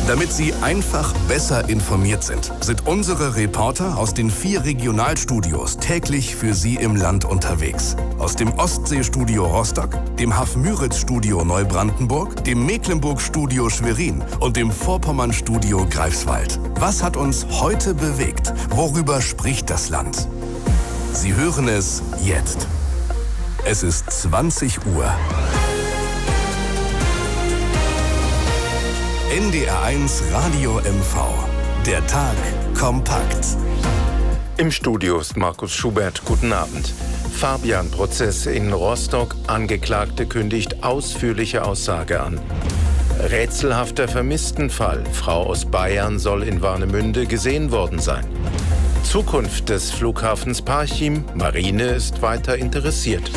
Damit Sie einfach besser informiert sind unsere Reporter aus den 4 Regionalstudios täglich für Sie im Land unterwegs. Aus dem Ostseestudio Rostock, dem Hafmüritz-Studio Neubrandenburg, dem Mecklenburg-Studio Schwerin und dem Vorpommern-Studio Greifswald. Was hat uns heute bewegt? Worüber spricht das Land? Sie hören es jetzt. Es ist 20 Uhr. NDR1 Radio MV. Der Tag kompakt. Im Studio ist Markus Schubert. Guten Abend. Fabian-Prozess in Rostock. Angeklagte kündigt ausführliche Aussage an. Rätselhafter Vermisstenfall. Frau aus Bayern soll in Warnemünde gesehen worden sein. Zukunft des Flughafens Parchim. Marine ist weiter interessiert.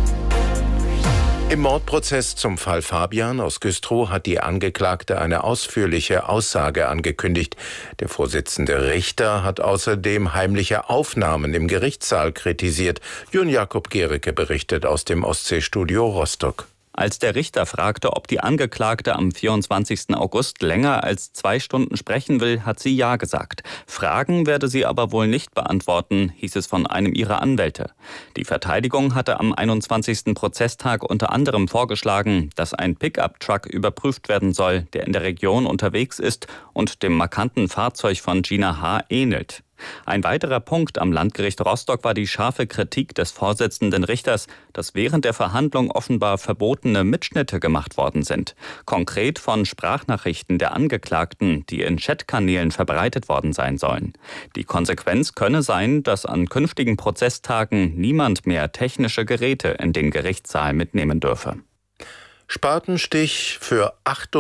Im Mordprozess zum Fall Fabian aus Güstrow hat die Angeklagte eine ausführliche Aussage angekündigt. Der Vorsitzende Richter hat außerdem heimliche Aufnahmen im Gerichtssaal kritisiert. Jürgen Jakob Gericke berichtet aus dem Ostseestudio Rostock. Als der Richter fragte, ob die Angeklagte am 24. August länger als 2 Stunden sprechen will, hat sie ja gesagt. Fragen werde sie aber wohl nicht beantworten, hieß es von einem ihrer Anwälte. Die Verteidigung hatte am 21. Prozesstag unter anderem vorgeschlagen, dass ein Pickup-Truck überprüft werden soll, der in der Region unterwegs ist und dem markanten Fahrzeug von Gina H. ähnelt. Ein weiterer Punkt am Landgericht Rostock war die scharfe Kritik des Vorsitzenden Richters, dass während der Verhandlung offenbar verbotene Mitschnitte gemacht worden sind. Konkret von Sprachnachrichten der Angeklagten, die in Chatkanälen verbreitet worden sein sollen. Die Konsequenz könne sein, dass an künftigen Prozesstagen niemand mehr technische Geräte in den Gerichtssaal mitnehmen dürfe. Spatenstich für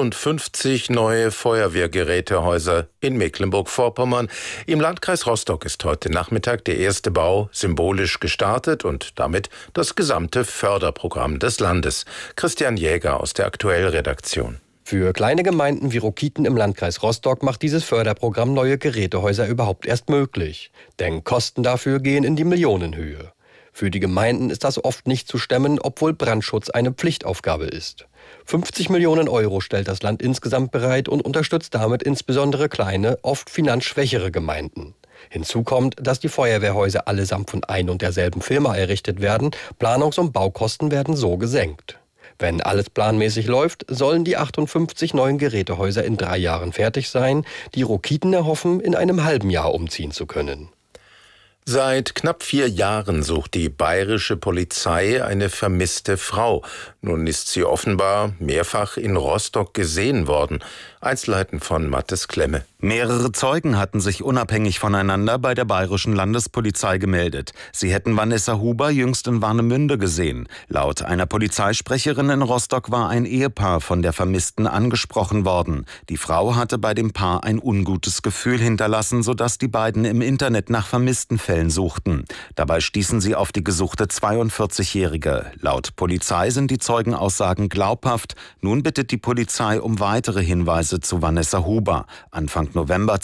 58 neue Feuerwehrgerätehäuser in Mecklenburg-Vorpommern. Im Landkreis Rostock ist heute Nachmittag der erste Bau symbolisch gestartet und damit das gesamte Förderprogramm des Landes. Christian Jäger aus der Aktuell-Redaktion. Für kleine Gemeinden wie Rokiten im Landkreis Rostock macht dieses Förderprogramm neue Gerätehäuser überhaupt erst möglich. Denn Kosten dafür gehen in die Millionenhöhe. Für die Gemeinden ist das oft nicht zu stemmen, obwohl Brandschutz eine Pflichtaufgabe ist. 50 Millionen Euro stellt das Land insgesamt bereit und unterstützt damit insbesondere kleine, oft finanzschwächere Gemeinden. Hinzu kommt, dass die Feuerwehrhäuser allesamt von ein und derselben Firma errichtet werden. Planungs- und Baukosten werden so gesenkt. Wenn alles planmäßig läuft, sollen die 58 neuen Gerätehäuser in 3 Jahren fertig sein. Die Rokiten erhoffen, in einem halben Jahr umziehen zu können. Seit knapp 4 Jahren sucht die bayerische Polizei eine vermisste Frau. Nun ist sie offenbar mehrfach in Rostock gesehen worden. Einzelheiten von Mathis Klemme. Mehrere Zeugen hatten sich unabhängig voneinander bei der bayerischen Landespolizei gemeldet. Sie hätten Vanessa Huber jüngst in Warnemünde gesehen. Laut einer Polizeisprecherin in Rostock war ein Ehepaar von der Vermissten angesprochen worden. Die Frau hatte bei dem Paar ein ungutes Gefühl hinterlassen, sodass die beiden im Internet nach vermissten Fällen suchten. Dabei stießen sie auf die gesuchte 42-Jährige. Laut Polizei sind die Zeugenaussagen glaubhaft. Nun bittet die Polizei um weitere Hinweise zu Vanessa Huber. Anfang November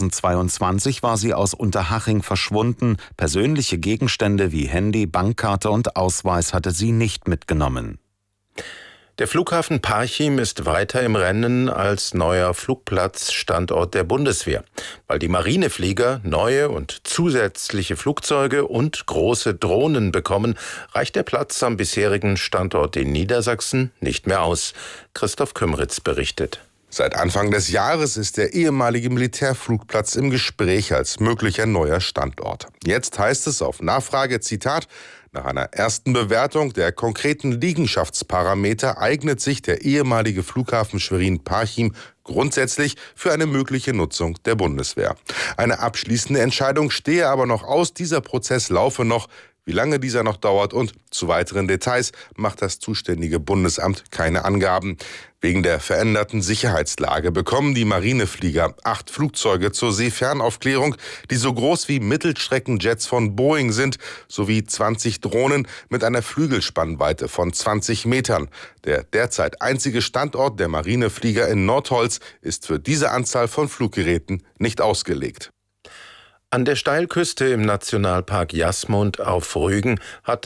2022 war sie aus Unterhaching verschwunden. Persönliche Gegenstände wie Handy, Bankkarte und Ausweis hatte sie nicht mitgenommen. Der Flughafen Parchim ist weiter im Rennen als neuer Flugplatzstandort der Bundeswehr. Weil die Marineflieger neue und zusätzliche Flugzeuge und große Drohnen bekommen, reicht der Platz am bisherigen Standort in Niedersachsen nicht mehr aus. Christoph Kümritz berichtet. Seit Anfang des Jahres ist der ehemalige Militärflugplatz im Gespräch als möglicher neuer Standort. Jetzt heißt es auf Nachfrage, Zitat, nach einer ersten Bewertung der konkreten Liegenschaftsparameter eignet sich der ehemalige Flughafen Schwerin-Parchim grundsätzlich für eine mögliche Nutzung der Bundeswehr. Eine abschließende Entscheidung stehe aber noch aus, dieser Prozess laufe noch. Wie lange dieser noch dauert und zu weiteren Details macht das zuständige Bundesamt keine Angaben. Wegen der veränderten Sicherheitslage bekommen die Marineflieger 8 Flugzeuge zur Seefernaufklärung, die so groß wie Mittelstreckenjets von Boeing sind, sowie 20 Drohnen mit einer Flügelspannweite von 20 Metern. Der derzeit einzige Standort der Marineflieger in Nordholz ist für diese Anzahl von Fluggeräten nicht ausgelegt. An der Steilküste im Nationalpark Jasmund auf Rügen hat